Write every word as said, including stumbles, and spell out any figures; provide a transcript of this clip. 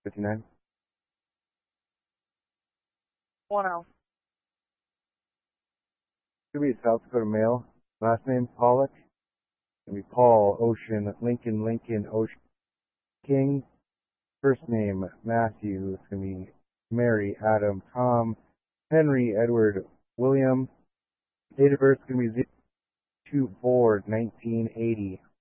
fifty-nine. one oh. Could be South Dakota male. Last name Pollock. Could be Paul, Ocean, Lincoln, Lincoln, Ocean, King. First name Matthew. It's going to be Mary, Adam, Tom, Henry, Edward, William. Date of birth is going to be two four nineteen eighty.